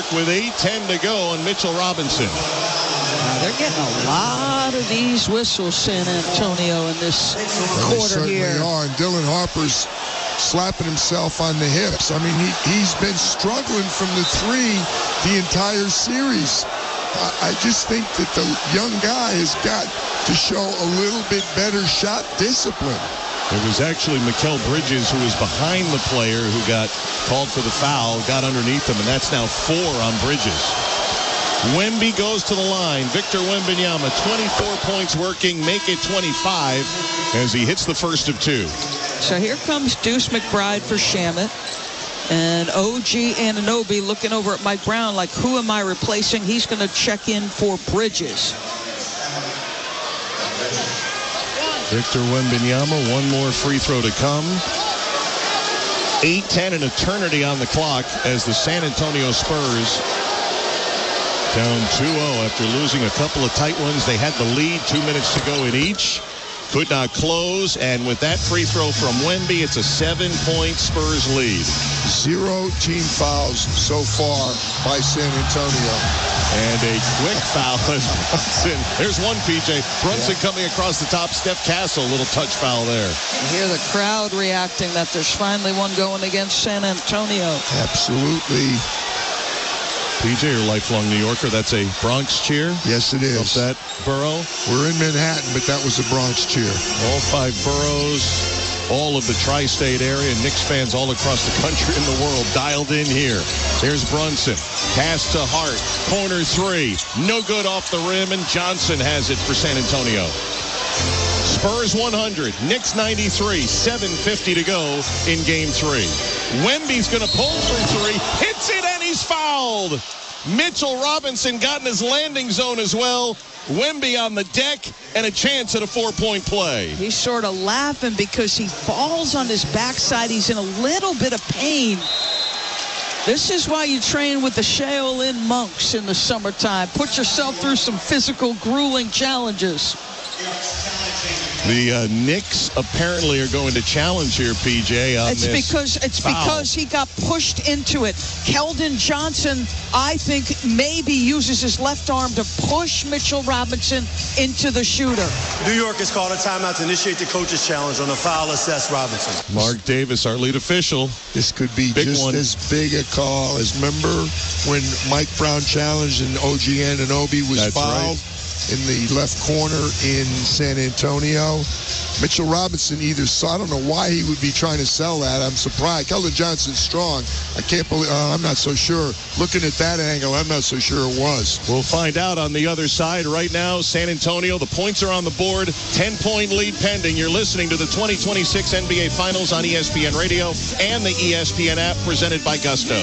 with 8:10 to go on Mitchell Robinson. They're getting a lot of these whistles, San Antonio, in this quarter here. They are, and Dylan Harper's slapping himself on the hips. I mean, he's been struggling from the three the entire series. I just think that the young guy has got to show a little bit better shot discipline. It was actually Mikal Bridges who was behind the player who got called for the foul, got underneath him, and that's now 4 on Bridges. Wemby goes to the line. Victor Wembanyama, 24 points working, make it 25 as he hits the first of 2. So here comes Deuce McBride for Shamet. And OG Anunoby looking over at Mike Brown like, who am I replacing? He's going to check in for Bridges. Victor Wembanyama, one more free throw to come. 8:10, an eternity on the clock as the San Antonio Spurs down 2-0 after losing a couple of tight ones. They had the lead, 2 minutes to go in each. Could not close, and with that free throw from Wemby, it's a 7-point Spurs lead. 0 team fouls so far by San Antonio. And a quick foul as Brunson. There's one, PJ. Brunson coming across the top. Steph Castle, little touch foul there. You hear the crowd reacting that there's finally one going against San Antonio. Absolutely. PJ, your lifelong New Yorker, that's a Bronx cheer? Yes, it is. Of that borough? We're in Manhattan, but that was a Bronx cheer. All 5 boroughs, all of the tri-state area, Knicks fans all across the country and the world dialed in here. There's Brunson. Pass to Hart. Corner 3. No good off the rim, and Johnson has it for San Antonio. Spurs 100, Knicks 93, 7:50 to go in Game 3. Wemby's going to pull for 3, hits it, and he's fouled. Mitchell Robinson got in his landing zone as well. Wemby on the deck, and a chance at a 4-point play. He's sort of laughing because he falls on his backside. He's in a little bit of pain. This is why you train with the Shaolin monks in the summertime. Put yourself through some physical, grueling challenges. The Knicks apparently are going to challenge here, PJ, on it's because he got pushed into it. Keldon Johnson, I think, maybe uses his left arm to push Mitchell Robinson into the shooter. New York has called a timeout to initiate the coach's challenge on a foul assessed Robinson. Mark Davis, our lead official. This could be big just one. As big a call as, remember when Mike Brown challenged and OG Anunoby was That's fouled? Right. In the left corner in San Antonio. Mitchell Robinson I don't know why he would be trying to sell that. I'm surprised. Keldon Johnson's strong. I can't believe, I'm not so sure. Looking at that angle, I'm not so sure it was. We'll find out on the other side. Right now, San Antonio, the points are on the board. 10-point lead pending. You're listening to the 2026 NBA Finals on ESPN Radio and the ESPN app presented by Gusto.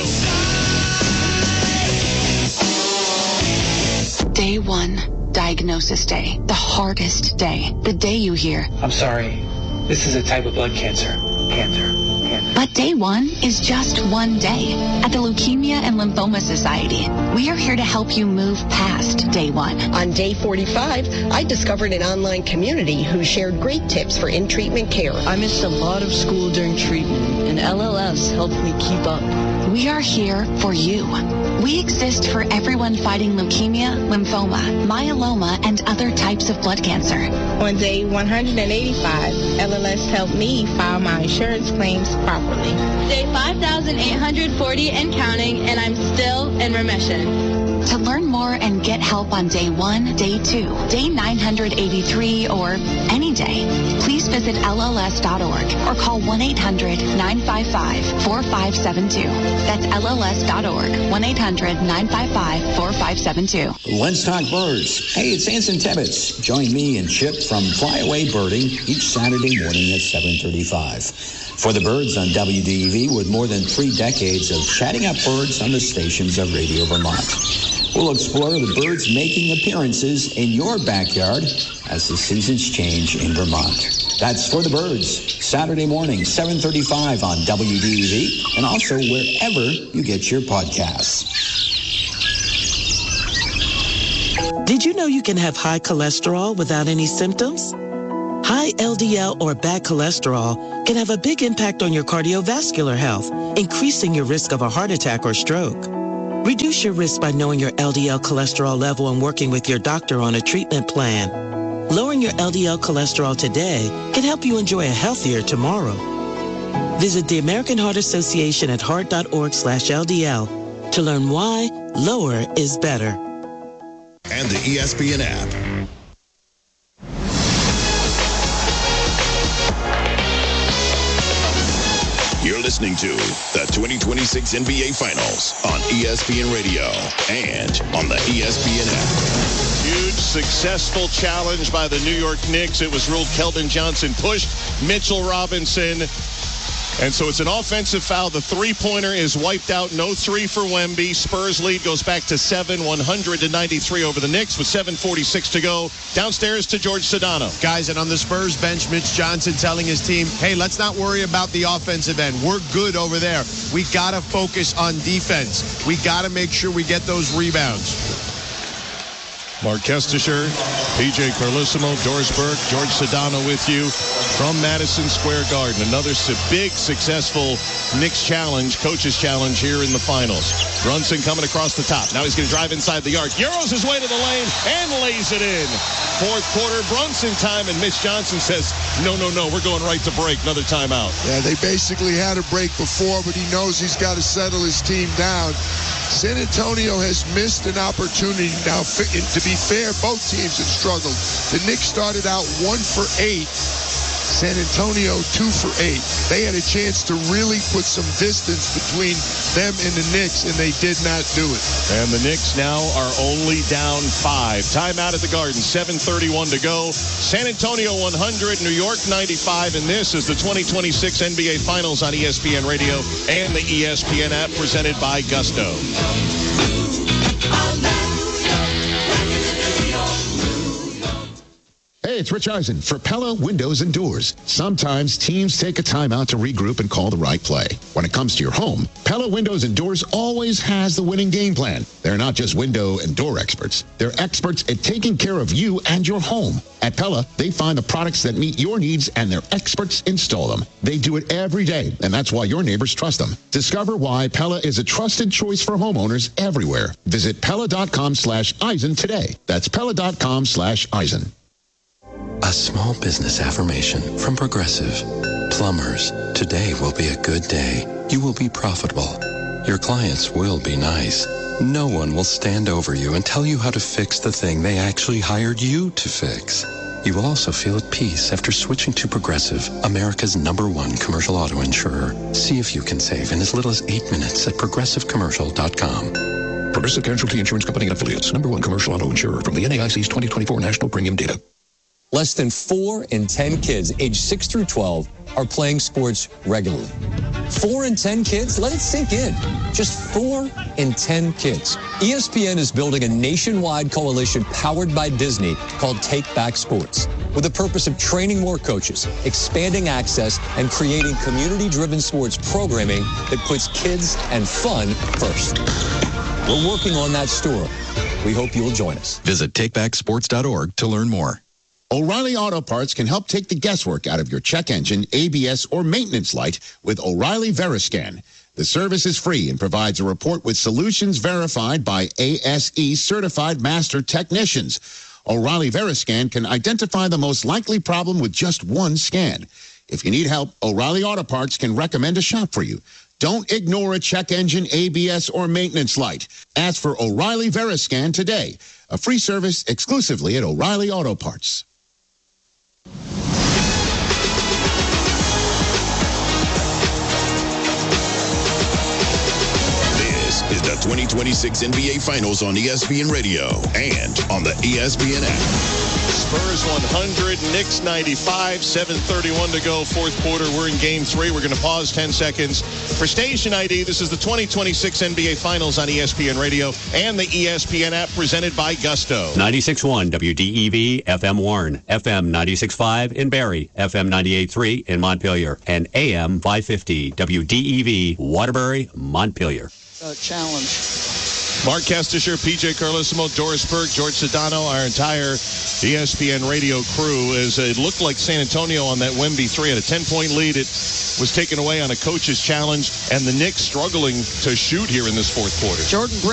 Day 1. Diagnosis day, the hardest day, the day you hear, I'm sorry, this is a type of blood cancer. But day 1 is just one day. At the Leukemia and Lymphoma Society, we are here to help you move past day 1. On day 45, I discovered an online community who shared great tips for in-treatment care. I missed a lot of school during treatment, and LLS helped me keep up. We are here for you. We exist for everyone fighting leukemia, lymphoma, myeloma, and other types of blood cancer. On day 185, LLS helped me file my insurance claims properly. Day 5,840 and counting, and I'm still in remission. To learn more and get help on day 1, day 2, day 983, or any day, please visit LLS.org or call 1-800-955-4572. That's LLS.org, 1-800-955-4572. Let's talk birds. Hey, it's Anson Tebbets. Join me and Chip from Flyaway Birding each Saturday morning at 7:35. For the birds on WDEV, with more than 3 decades of chatting up birds on the stations of Radio Vermont. We'll explore the birds making appearances in your backyard as the seasons change in Vermont. That's For the Birds, Saturday morning, 7:35 on WDEV, and also wherever you get your podcasts. Did you know you can have high cholesterol without any symptoms? High LDL or bad cholesterol can have a big impact on your cardiovascular health, increasing your risk of a heart attack or stroke. Reduce Reduce your risk by knowing your LDL cholesterol level and working with your doctor on a treatment plan. Lowering your LDL cholesterol today can help you enjoy a healthier tomorrow. Visit the American Heart Association at heart.org/LDL to learn why lower is better. And the ESPN app. You're listening to the 2026 NBA Finals on ESPN Radio and on the ESPN app. Huge successful challenge by the New York Knicks. It was ruled Keldon Johnson pushed Mitchell Robinson. And so it's an offensive foul. The three-pointer is wiped out. No three for Wemby. Spurs lead goes back to 7, 100-93 over the Knicks with 7:46 to go. Downstairs to George Sedano. Guys, and on the Spurs bench, Mitch Johnson telling his team, hey, let's not worry about the offensive end. We're good over there. We got to focus on defense. We got to make sure we get those rebounds. Mark Kestisher, PJ Carlissimo, Doris Burke, George Sedano with you from Madison Square Garden. Another big, successful Knicks challenge, coach's challenge here in the finals. Brunson coming across the top. Now he's going to drive inside the arc. Euros his way to the lane and lays it in. Fourth quarter Brunson time, and Mitch Johnson says, no, we're going right to break. Another timeout. Yeah, they basically had a break before, but he knows he's got to settle his team down. San Antonio has missed an opportunity. Now, to be fair, both teams have struggled. The Knicks started out 1 for 8. San Antonio 2 for 8. They had a chance to really put some distance between them and the Knicks, and they did not do it. And the Knicks now are only down 5. Timeout at the Garden, 7:31 to go. San Antonio 100, New York 95, and this is the 2026 NBA Finals on ESPN Radio and the ESPN app presented by Gusto. Hey, it's Rich Eisen for Pella Windows and Doors. Sometimes teams take a timeout to regroup and call the right play. When it comes to your home, Pella Windows and Doors always has the winning game plan. They're not just window and door experts. They're experts at taking care of you and your home. At Pella, they find the products that meet your needs and their experts install them. They do it every day, and that's why your neighbors trust them. Discover why Pella is a trusted choice for homeowners everywhere. Visit Pella.com/Eisen today. That's Pella.com/Eisen. A small business affirmation from Progressive. Plumbers, today will be a good day. You will be profitable. Your clients will be nice. No one will stand over you and tell you how to fix the thing they actually hired you to fix. You will also feel at peace after switching to Progressive, America's #1 commercial auto insurer. See if you can save in as little as 8 minutes at progressivecommercial.com. Progressive Casualty Insurance Company and Affiliates, #1 commercial auto insurer from the NAIC's 2024 National Premium Data. Less than 4 in 10 kids aged 6 through 12 are playing sports regularly. 4 in 10 kids? Let it sink in. Just 4 in 10 kids. ESPN is building a nationwide coalition powered by Disney called Take Back Sports, with the purpose of training more coaches, expanding access, and creating community-driven sports programming that puts kids and fun first. We're working on that story. We hope you'll join us. Visit takebacksports.org to learn more. O'Reilly Auto Parts can help take the guesswork out of your check engine, ABS, or maintenance light with O'Reilly Veriscan. The service is free and provides a report with solutions verified by ASE certified master technicians. O'Reilly Veriscan can identify the most likely problem with just one scan. If you need help, O'Reilly Auto Parts can recommend a shop for you. Don't ignore a check engine, ABS, or maintenance light. Ask for O'Reilly Veriscan today. A free service exclusively at O'Reilly Auto Parts. This is the 2026 NBA Finals on ESPN Radio and on the ESPN app. Spurs 100, Knicks 95, 7:31 to go, fourth quarter. We're in game 3. We're going to pause 10 seconds for station ID. This is the 2026 NBA Finals on ESPN Radio and the ESPN app presented by Gusto. 96.1 WDEV, FM Warren, FM 96.5 in Barrie, FM 98.3 in Montpelier, and AM 550 WDEV, Waterbury, Montpelier. Challenge. Mark Kestisher, PJ Carlissimo, Doris Burke, George Sedano, our entire ESPN radio crew, as it looked like San Antonio on that Wemby 3 had a 10-point lead. It was taken away on a coach's challenge, and the Knicks struggling to shoot here in this fourth quarter. Jordan Brink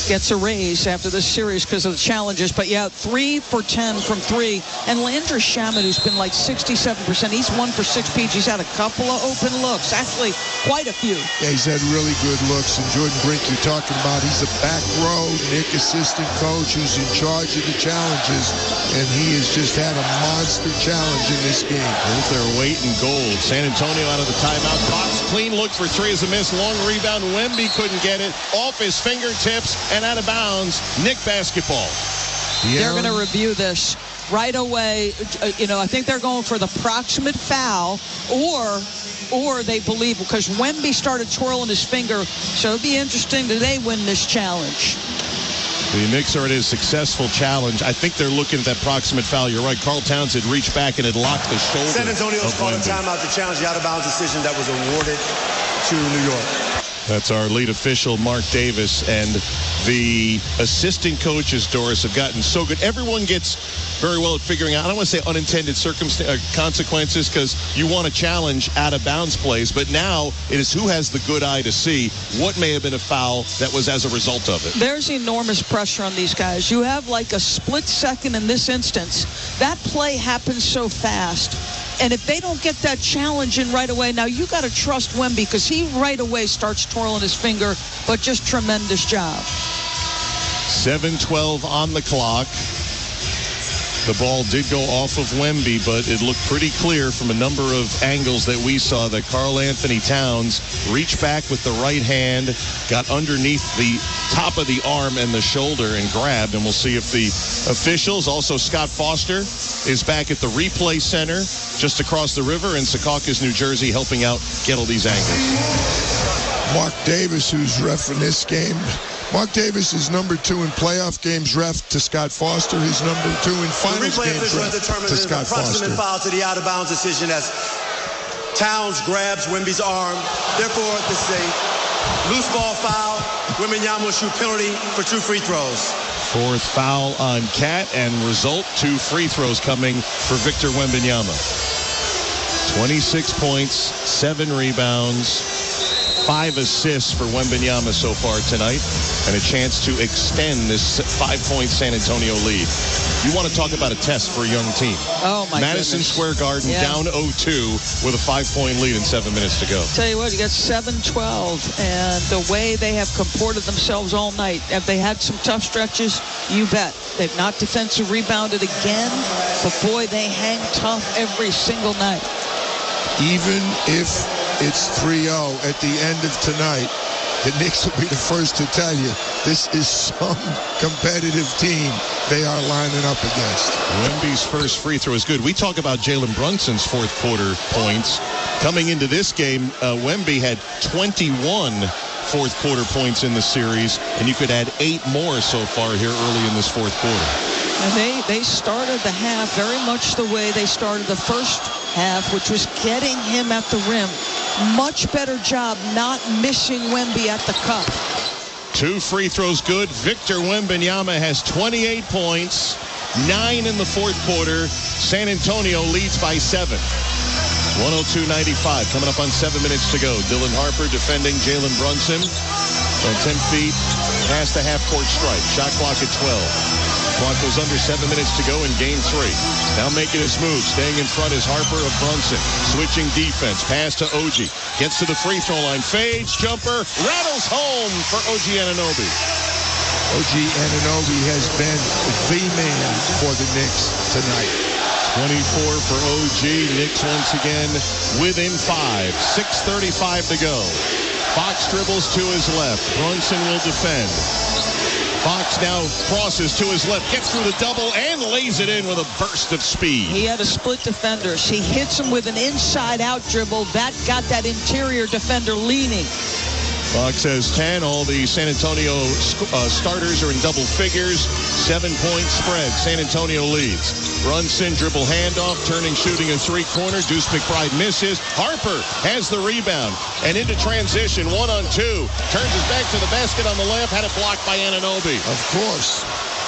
gets a raise after this series because of the challenges. But, yeah, 3 for 10 from 3. And Landry Shamet, who's been like 67%, he's 1 for 6 PGs. He's had a couple of open looks, actually quite a few. Yeah, he's had really good looks. And Jordan Brink, you're talking about, he's a back row Nick assistant coach who's in charge of the challenges. And he has just had a monster challenge in this game. There's their weight in gold. San Antonio out of the timeout. Fox clean look for 3 is a miss. Long rebound. Wemby couldn't get it. Off his fingertips and out of bounds. Nick basketball. They're going to review this right away. I think they're going for the proximate foul or they believe, because Wemby started twirling his finger. So it'll be interesting. Do they win this challenge? The Knicks are at his successful challenge. I think they're looking at that proximate foul. You're right. Karl Towns had reached back and had locked the shoulder. San Antonio's called a timeout to challenge the out-of-bounds decision that was awarded to New York. That's our lead official, Mark Davis, and the assistant coaches, Doris, have gotten so good. Everyone gets very well at figuring out, I don't want to say unintended consequences, because you want to challenge out-of-bounds plays, but now it is who has the good eye to see what may have been a foul that was as a result of it. There's enormous pressure on these guys. You have like a split second in this instance. That play happens so fast. And if they don't get that challenge in right away, now you got to trust Wemby, because he right away starts twirling his finger, but just tremendous job. 7:12 on the clock. The ball did go off of Wemby, but it looked pretty clear from a number of angles that we saw that Karl Anthony Towns reached back with the right hand, got underneath the top of the arm and the shoulder and grabbed. And we'll see if the officials, also Scott Foster, is back at the replay center just across the river in Secaucus, New Jersey, helping out get all these angles. Mark Davis, who's ref in this game. Mark Davis is number 2 in playoff games ref to Scott Foster. He's number 2 in finals games ref to Scott Foster. Approximate foul to the out-of-bounds decision as Towns grabs Wemby's arm. Therefore, this is a loose ball foul. Wembanyama will shoot penalty for 2 free throws. 4th foul on Cat, and result 2 free throws coming for Victor Wembanyama. 26 points, 7 rebounds, 5 assists for Wembanyama so far tonight, and a chance to extend this 5-point San Antonio lead. You want to talk about a test for a young team. Oh, my Madison goodness. Square Garden down 0-2 with a 5-point lead in 7 minutes to go. Tell you what, you got 7-12, and the way they have comported themselves all night. Have they had some tough stretches? You bet. They've not defensive rebounded again, but boy, they hang tough every single night. Even if it's 3-0 at the end of tonight, the Knicks will be the first to tell you this is some competitive team they are lining up against. Wemby's first free throw is good. We talk about Jalen Brunson's 4th quarter points. Coming into this game, Wemby had 21 4th quarter points in the series, and you could add 8 more so far here early in this 4th quarter. And they started the half very much the way they started the first half, which was getting him at the rim. Much better job not missing Wemby at the cup. 2 free throws good. Victor Wembanyama has 28 points, 9 in the 4th quarter. San Antonio leads by 7. 102-95 coming up on 7 minutes to go. Dylan Harper defending Jalen Brunson. On 10 feet past the half-court stripe. Shot clock at 12. Clock goes under 7 minutes to go in game 3. Now making his move. Staying in front is Harper of Brunson. Switching defense. Pass to OG. Gets to the free throw line. Fades. Jumper. Rattles home for OG Anunoby. OG Anunoby has been the man for the Knicks tonight. 24 for OG. Knicks once again within 5. 6:35 to go. Fox dribbles to his left. Brunson will defend. Fox now crosses to his left, gets through the double, and lays it in with a burst of speed. He had a split defenders. He hits him with an inside-out dribble. That got that interior defender leaning. Fox has 10. All the San Antonio starters are in double figures. 7-point spread. San Antonio leads. Brunson dribble handoff, turning, shooting a 3-corner. Deuce McBride misses. Harper has the rebound. And into transition, 1-on-2. Turns his back to the basket on the left. Had it blocked by Anunoby. Of course.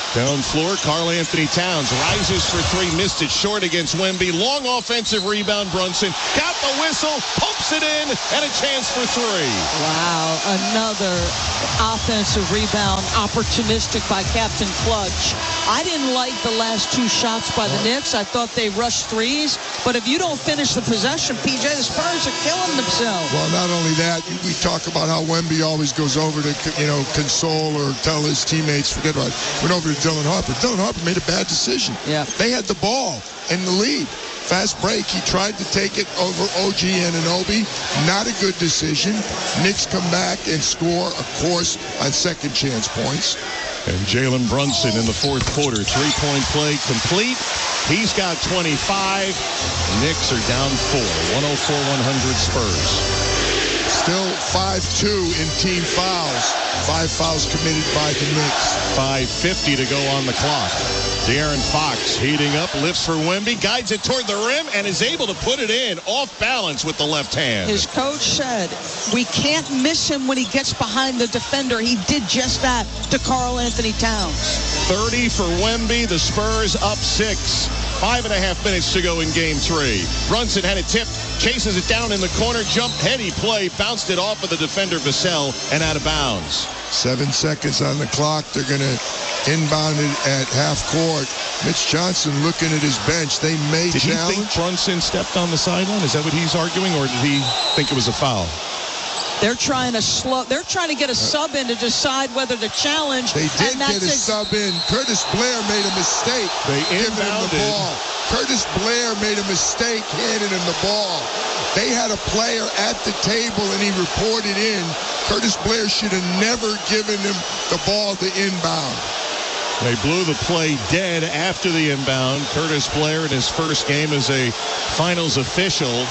Down floor, Karl Anthony Towns rises for three, missed it short against Wemby. Long offensive rebound, Brunson got the whistle, pumps it in, and a chance for three. Wow, another offensive rebound, opportunistic by Captain Clutch. I didn't like the last two shots by the Knicks. I thought they rushed threes, but if you don't finish the possession, PJ, the Spurs are killing themselves. Well, not only that, we talk about how Wemby always goes over to, console or tell his teammates, forget about it. Went over to Dylan Harper. Dylan Harper made a bad decision. Yeah. They had the ball in the lead. Fast break. He tried to take it over OG Anunoby. Not a good decision. Knicks come back and score, of course, on second chance points. And Jalen Brunson in the fourth quarter. Three-point play complete. He's got 25. Knicks are down 4. 104-100 Spurs. Still 5-2 in team fouls. 5 fouls committed by the Knicks. 5:50 to go on the clock. De'Aaron Fox heating up, lifts for Wemby, guides it toward the rim, and is able to put it in off balance with the left hand. His coach said, we can't miss him when he gets behind the defender. He did just that to Karl Anthony Towns. 30 for Wemby. The Spurs up 6. 5.5 minutes to go in game 3. Brunson had it tipped, chases it down in the corner, jump, heady play, bounced it off of the defender Vassell and out of bounds. 7 seconds on the clock. They're going to inbound it at half court. Mitch Johnson looking at his bench. They may challenge. Did he think Brunson stepped on the sideline? Is that what he's arguing, or did he think it was a foul? They're trying to get a sub in to decide whether to challenge. They did get a sub in. Curtis Blair made a mistake. They inbounded the ball. Curtis Blair made a mistake handing him the ball. They had a player at the table and he reported in. Curtis Blair should have never given him the ball to inbound. They blew the play dead after the inbound. Curtis Blair in his first game as a finals official.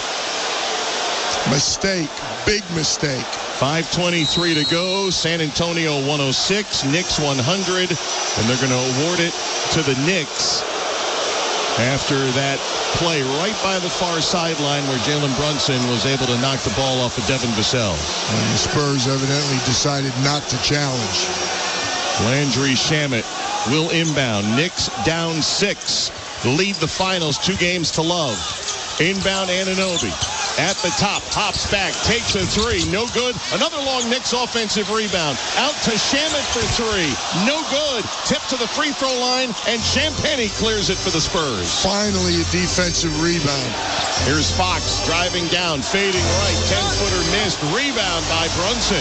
Mistake. Big mistake. 5:23 to go. San Antonio 106, Knicks 100, and they're going to award it to the Knicks after that play right by the far sideline where Jalen Brunson was able to knock the ball off of Devin Vassell. And the Spurs evidently decided not to challenge. Landry Shamet will inbound. Knicks down 6. Lead the finals 2 games to love. Inbound Anunoby. At the top, hops back, takes a 3, no good. Another long Knicks offensive rebound. Out to Shamet for 3, no good. Tip to the free throw line, and Champagnie clears it for the Spurs. Finally, a defensive rebound. Here's Fox driving down, fading right, 10-footer missed. Rebound by Brunson.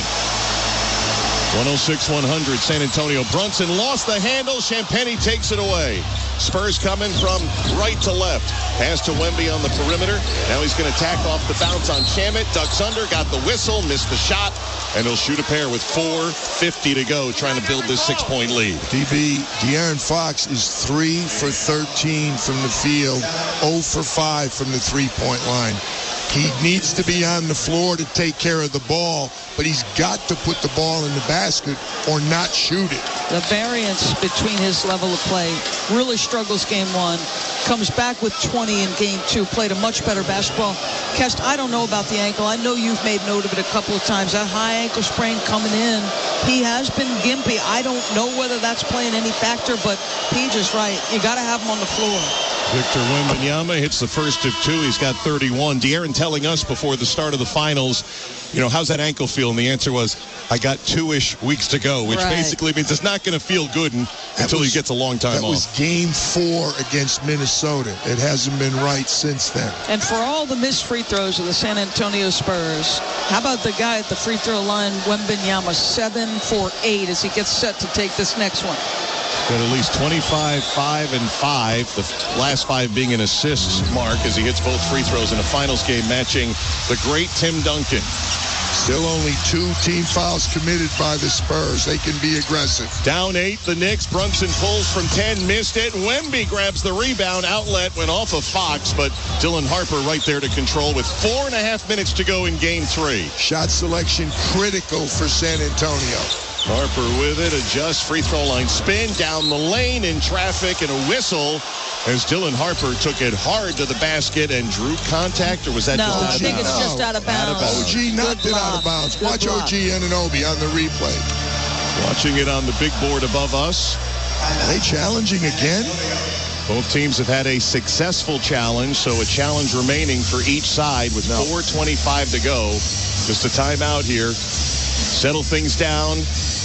106-100, San Antonio. Brunson lost the handle. Champagnie takes it away. Spurs coming from right to left. Pass to Wemby on the perimeter. Now he's going to tack off the bounce on Shamet. Ducks under, got the whistle, missed the shot, and he'll shoot a pair with 4:50 to go, trying to build this 6-point lead. De'Aaron Fox is 3 for 13 from the field, 0 for 5 from the three-point line. He needs to be on the floor to take care of the ball, but he's got to put the ball in the basket or not shoot it. The variance between his level of play really struggles game 1. Comes back with 20 in game 2. Played a much better basketball. Kest, I don't know about the ankle. I know you've made note of it a couple of times. That high ankle sprain coming in. He has been gimpy. I don't know whether that's playing any factor, but Page is right. You got to have him on the floor. Victor Wembanyama hits the first of 2. He's got 31. De'Aaron telling us before the start of the finals, how's that ankle feel? And the answer was, I got 2-ish weeks to go, which basically means it's not going to feel good until he gets a long time off. That was game 4 against Minnesota. It hasn't been right since then. And for all the missed free throws of the San Antonio Spurs, how about the guy at the free throw line, Wembanyama, 7 for 8 as he gets set to take this next one. Got at least 25, 5, and 5. The last 5 being an assist mark as he hits both free throws in a finals game, matching the great Tim Duncan. Still only 2 team fouls committed by the Spurs. They can be aggressive. Down 8, the Knicks. Brunson pulls from 10, missed it. Wemby grabs the rebound. Outlet went off of Fox, but Dylan Harper right there to control with 4.5 minutes to go in game 3. Shot selection critical for San Antonio. Harper with it, adjusts, free throw line spin, down the lane in traffic, and a whistle as Dylan Harper took it hard to the basket and drew contact, or was that just out of bounds? I think it's just out of bounds. OG knocked it out of bounds. Watch OG Anunoby on the replay. Watching it on the big board above us. Are they challenging again? Both teams have had a successful challenge, so a challenge remaining for each side with 4:25 to go. Just a timeout here. Settle things down.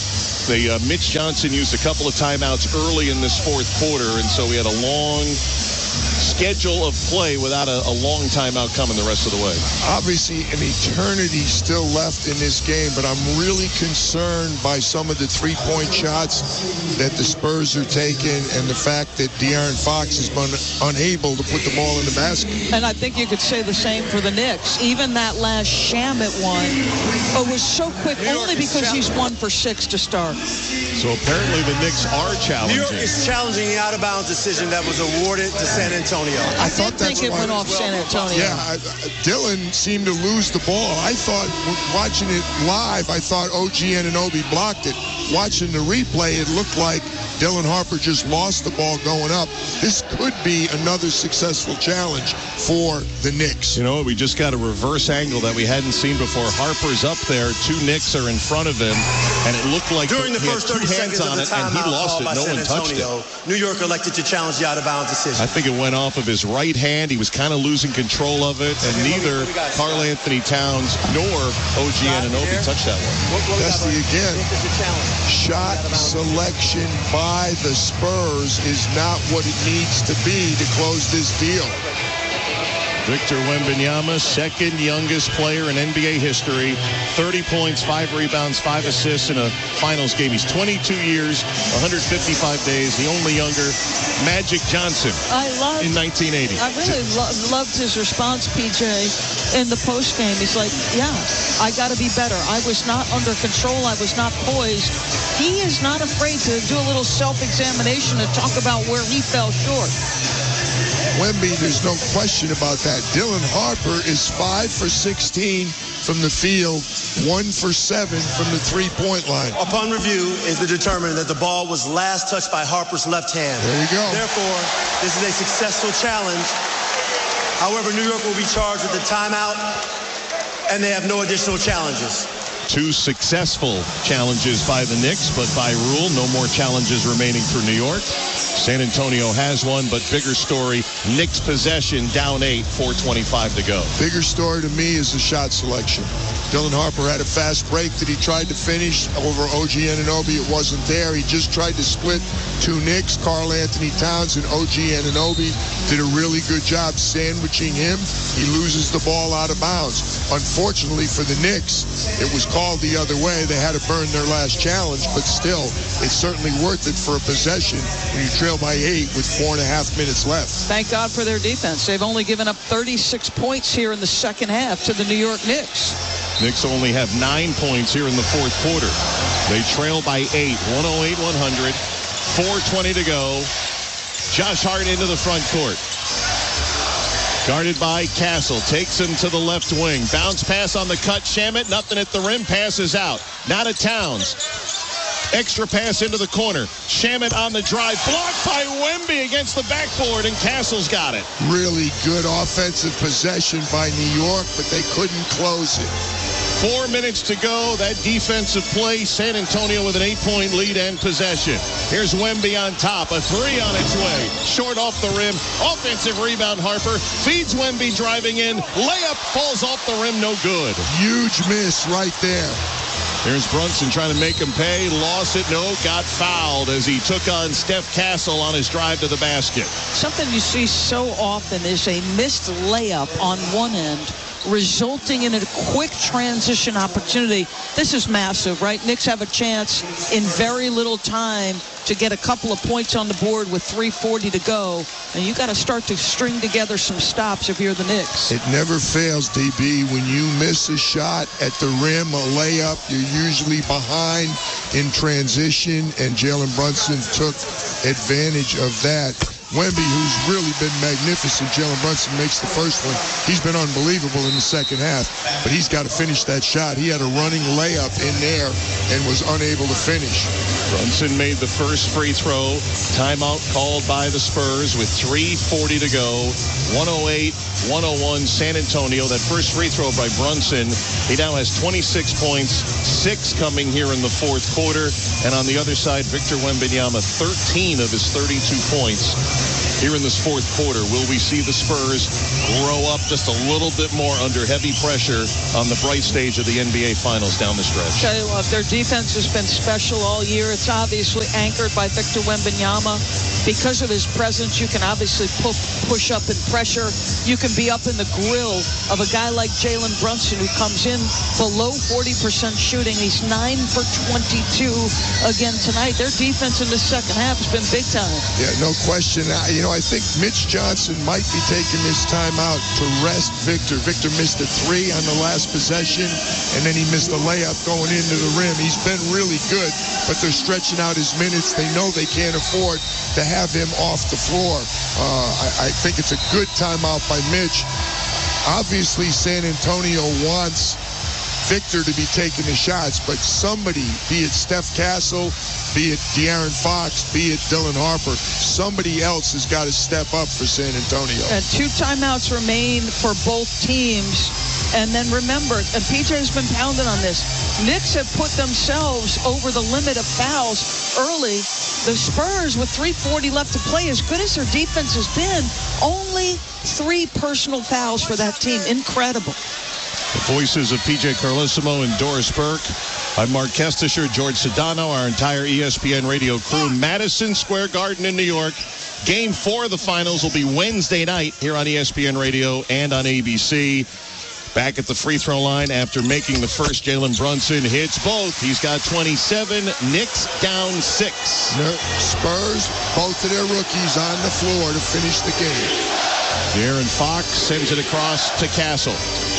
Mitch Johnson used a couple of timeouts early in this fourth quarter, and so we had a long schedule of play without a long timeout coming the rest of the way. Obviously, an eternity still left in this game, but I'm really concerned by some of the three-point shots that the Spurs are taking and the fact that De'Aaron Fox has been unable to put the ball in the basket. And I think you could say the same for the Knicks. Even that last Shamet one was so quick only because he's 1 for 6 to start. So apparently the Knicks are challenging. New York is challenging the out-of-bounds decision that was awarded to San Antonio. I think it went off San Antonio. Yeah, Dillon seemed to lose the ball. I thought, watching it live, I thought OG Anunoby blocked it. Watching the replay, it looked like Dylan Harper just lost the ball going up. This could be another successful challenge for the Knicks. You know, we just got a reverse angle that we hadn't seen before. Harper's up there. 2 Knicks are in front of him, and it looked like during the first 30 seconds on of the it, and he lost it. No one touched it. New York elected to challenge the out-of-bounds decision. I think it went off of his right hand. He was kind of losing control of it, and neither Karl Anthony Towns nor OG Anunoby touched that one. That's again. Shot selection by the Spurs is not what it needs to be to close this deal. Victor Wembanyama, second youngest player in NBA history. 30 points, 5 rebounds, 5 assists in a finals game. He's 22 years, 155 days, the only younger. Magic Johnson in 1980. I really loved his response, PJ, in the postgame. He's like, yeah, I got to be better. I was not under control. I was not poised. He is not afraid to do a little self-examination to talk about where he fell short. Wemby, there's no question about that. Dylan Harper is 5 for 16 from the field, 1 for 7 from the three-point line. Upon review, it's been determined that the ball was last touched by Harper's left hand. There you go. Therefore, this is a successful challenge. However, New York will be charged with the timeout, and they have no additional challenges. 2 successful challenges by the Knicks, but by rule, no more challenges remaining for New York. San Antonio has one, but bigger story, Knicks possession, down 8, 4:25 to go. Bigger story to me is the shot selection. Dylan Harper had a fast break that he tried to finish over OG Anunoby. It wasn't there. He just tried to split 2 Knicks. Karl Anthony Towns and OG Anunoby did a really good job sandwiching him. He loses the ball out of bounds. Unfortunately for the Knicks, it was called the other way. They had to burn their last challenge, but still, it's certainly worth it for a possession when you trail by 8 with 4.5 minutes left. Thank God for their defense. They've only given up 36 points here in the second half to the New York Knicks. Knicks only have 9 points here in the fourth quarter. They trail by 8, 108-100, 4:20 to go. Josh Hart into the front court. Guarded by Castle, takes him to the left wing. Bounce pass on the cut, Shamet, nothing at the rim, passes out. Now to Towns. Extra pass into the corner. Shamet on the drive, blocked by Wemby against the backboard, and Castle's got it. Really good offensive possession by New York, but they couldn't close it. 4 minutes to go. That defensive play, San Antonio with an 8-point lead and possession. Here's Wemby on top. A 3 on its way. Short off the rim. Offensive rebound, Harper. Feeds Wemby driving in. Layup falls off the rim. No good. Huge miss right there. Here's Brunson trying to make him pay. Lost it. No, got fouled as he took on Steph Castle on his drive to the basket. Something you see so often is a missed layup on one end, resulting in a quick transition opportunity. This is massive, right? Knicks have a chance in very little time to get a couple of points on the board with 3:40 to go. And you got to start to string together some stops if you're the Knicks. It never fails, DB. When you miss a shot at the rim, a layup, you're usually behind in transition, and Jalen Brunson took advantage of that. Wemby, who's really been magnificent. Jalen Brunson makes the first one. He's been unbelievable in the second half, but he's got to finish that shot. He had a running layup in there and was unable to finish. Brunson made the first free throw. Timeout called by the Spurs with 3:40 to go. 108-101 San Antonio. That first free throw by Brunson. He now has 26 points, 6 coming here in the fourth quarter. And on the other side, Victor Wembanyama, 13 of his 32 points here in this fourth quarter. Will we see the Spurs grow up just a little bit more under heavy pressure on the bright stage of the NBA Finals down the stretch? Tell you what, their defense has been special all year. It's obviously anchored by Victor Wembanyama. Because of his presence, you can obviously push up and pressure. You can be up in the grill of a guy like Jalen Brunson, who comes in below 40% shooting. He's 9 for 22 again tonight. Their defense in the second half has been big time. Yeah, no question. I think Mitch Johnson might be taking this time out to rest Victor. Victor missed a 3 on the last possession, and then he missed a layup going into the rim. He's been really good, but they're stretching out his minutes. They know they can't afford to have him off the floor. I think it's a good timeout by Mitch. Obviously, San Antonio wants Victor to be taking the shots, but somebody, be it Steph Castle, be it De'Aaron Fox, be it Dylan Harper, somebody else has got to step up for San Antonio. And 2 timeouts remain for both teams. And then remember, and PJ's been pounding on this, Knicks have put themselves over the limit of fouls early. The Spurs, with 3:40 left to play, as good as their defense has been, only 3 personal fouls for that team. Incredible. The voices of PJ Carlesimo and Doris Burke. I'm Mark Kestisher, George Sedano, our entire ESPN radio crew. Madison Square Garden in New York. Game 4 of the finals will be Wednesday night here on ESPN Radio and on ABC. Back at the free throw line after making the first, Jalen Brunson hits both. He's got 27. Knicks down 6. Spurs, both of their rookies on the floor to finish the game. De'Aaron Fox sends it across to Castle.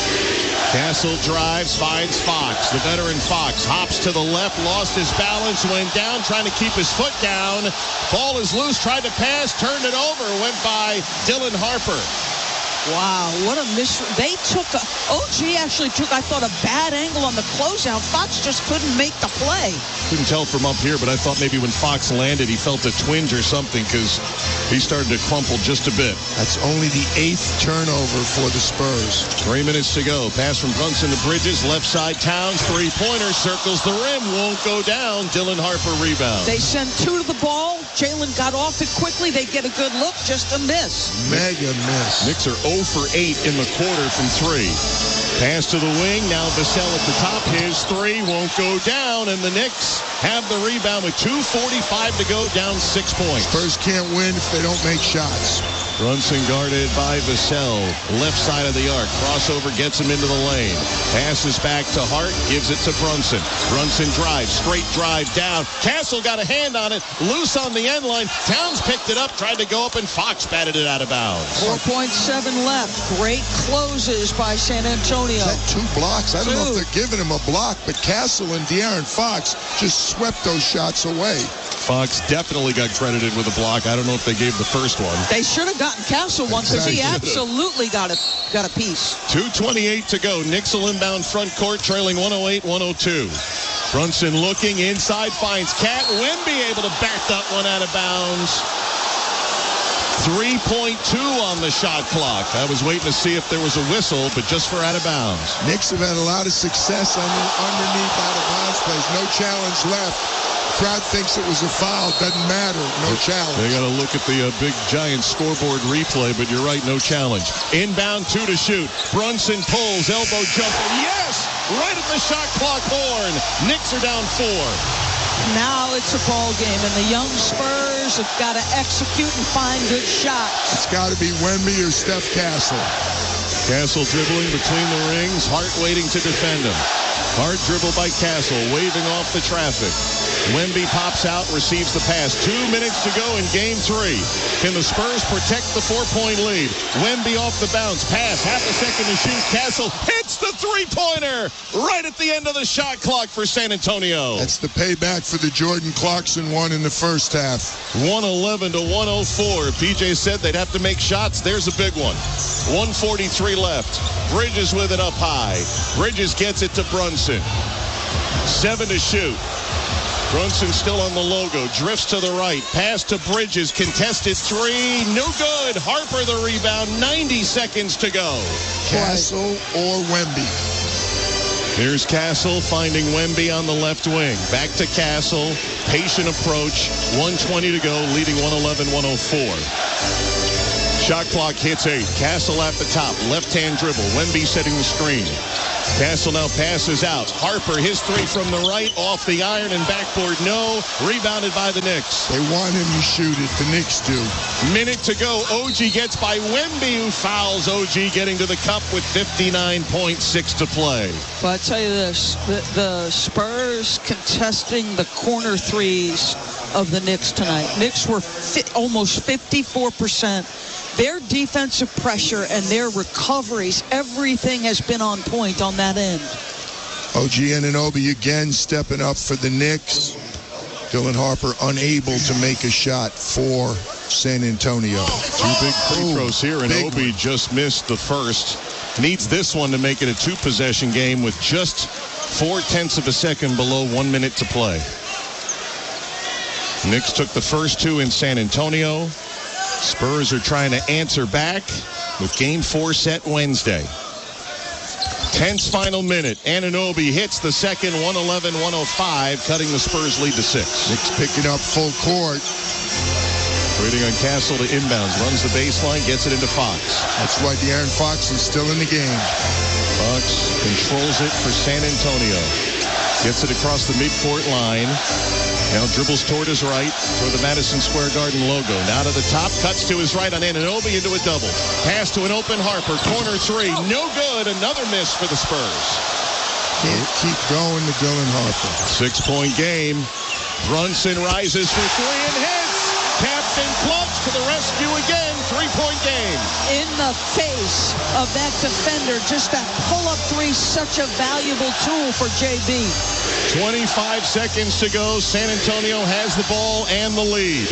Castle drives, finds Fox. The veteran Fox hops to the left, lost his balance, went down, trying to keep his foot down. Ball is loose, tried to pass, turned it over, went by Dylan Harper. Wow, what a mystery. They took OG actually took, I thought, a bad angle on the closeout. Fox just couldn't make the play. Couldn't tell from up here, but I thought maybe when Fox landed, he felt a twinge or something because he started to crumple just a bit. That's only the 8th turnover for the Spurs. 3 minutes to go. Pass from Brunson to Bridges. Left side, Towns. 3-pointer. Circles the rim. Won't go down. Dylan Harper rebound. They send 2 to the ball. Jalen got off it quickly. They get a good look. Just a miss. Mega miss. Knicks are 0 for 8 in the quarter from 3. Pass to the wing. Now Vassell at the top. His 3 won't go down. And the Knicks have the rebound with 2:45 to go, down 6 points. Spurs can't win if they don't make shots. Brunson guarded by Vassell. Left side of the arc. Crossover gets him into the lane. Passes back to Hart. Gives it to Brunson. Brunson drives. Straight drive down. Castle got a hand on it. Loose on the end line. Towns picked it up. Tried to go up, and Fox batted it out of bounds. 4.7 left. Great closes by San Antonio. Is that 2 blocks? I don't know if they're giving him a block, but Castle and De'Aaron Fox just swept those shots away. Fox definitely got credited with a block. I don't know if they gave the first one. They should have gotten Castle one because he absolutely got a piece. 2:28 to go. Knicks will inbound front court, trailing 108-102. Brunson looking inside, finds Cat. Wemby able to bat that one out of bounds. 3.2 on the shot clock. I was waiting to see if there was a whistle, but just for out of bounds. Knicks have had a lot of success on the underneath out of bounds plays. No challenge left. Crowd thinks it was a foul. Doesn't matter. No challenge. They got to look at the big giant scoreboard replay, but you're right, no challenge. Inbound 2 to shoot. Brunson pulls, elbow jumper. Yes! Right at the shot clock horn. Knicks are down 4. Now it's a ball game, and the young Spurs have got to execute and find good shots. It's got to be Wemby or Steph Castle. Castle dribbling between the rings. Hart waiting to defend him. Hart dribble by Castle, waving off the traffic. Wemby pops out, receives the pass. 2 minutes to go in game 3. Can the Spurs protect the 4-point lead? Wemby off the bounce. Pass, half a second to shoot. Castle hits the three-pointer right at the end of the shot clock for San Antonio. That's the payback for the Jordan Clarkson one in the first half. 111 to 104. PJ said they'd have to make shots. There's a big one. 1:43 left. Bridges with it up high. Bridges gets it to Brunson. 7 to shoot. Brunson still on the logo. Drifts to the right. Pass to Bridges. Contested three. No good. Harper the rebound. 90 seconds to go. Castle or Wemby? Here's Castle finding Wemby on the left wing. Back to Castle. Patient approach. 1:20 to go. Leading 111-104. Shot clock hits 8. Castle at the top. Left-hand dribble. Wemby setting the screen. Castle now passes out. Harper, his three from the right, off the iron and backboard. No. Rebounded by the Knicks. They want him to shoot it. The Knicks do. Minute to go. OG gets by Wemby, who fouls. OG getting to the cup with 59.6 to play. Well, I tell you this. The Spurs contesting the corner threes of the Knicks tonight. Knicks were almost 54%. Their defensive pressure and their recoveries, everything has been on point on that end. OG Anunoby again stepping up for the Knicks. Dylan Harper unable to make a shot for San Antonio. 2 big free throws here, and Obi just missed the first. Needs this one to make it a 2-possession game with just 0.4 of a second below 1 minute to play. Knicks took the first 2 in San Antonio. Spurs are trying to answer back with Game 4 set Wednesday. Tense final minute. Anunoby hits the second, 111-105, cutting the Spurs lead to 6. Knicks picking up full court. Waiting on Castle to inbounds. Runs the baseline, gets it into Fox. That's why De'Aaron Fox is still in the game. Fox controls it for San Antonio. Gets it across the midcourt line. Now dribbles toward his right, toward the Madison Square Garden logo. Now to the top, cuts to his right on Anunoby into a double. Pass to an open Harper, corner three, no good. Another miss for the Spurs. Can't keep going to Dylan Harper. 6-point game. Brunson rises for three and hits. Captain Clutch to the rescue again. 3-point game. In the face of that defender, just that pull-up three, such a valuable tool for JB. 25 seconds to go. San Antonio has the ball and the lead.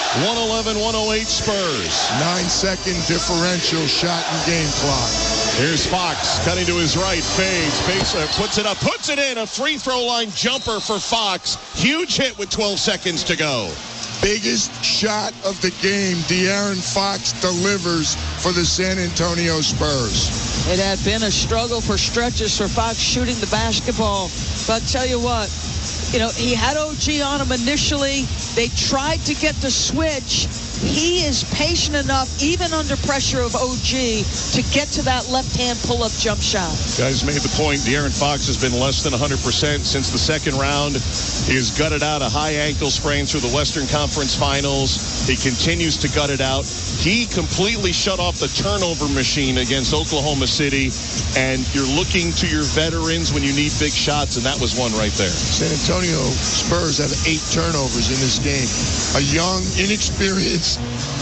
111-108 Spurs. 9-second differential shot and game clock. Here's Fox cutting to his right. Fades. Puts it up. Puts it in. A free throw line jumper for Fox. Huge hit with 12 seconds to go. Biggest shot of the game. De'Aaron Fox delivers for the San Antonio Spurs. It had been a struggle for stretches for Fox shooting the basketball. But I'll tell you what, he had OG on him initially. They tried to get the switch. He is patient enough, even under pressure of OG, to get to that left-hand pull-up jump shot. Guys made the point. De'Aaron Fox has been less than 100% since the second round. He has gutted out a high ankle sprain through the Western Conference Finals. He continues to gut it out. He completely shut off the turnover machine against Oklahoma City, and you're looking to your veterans when you need big shots, and that was one right there. San Antonio Spurs have 8 turnovers in this game. A young, inexperienced,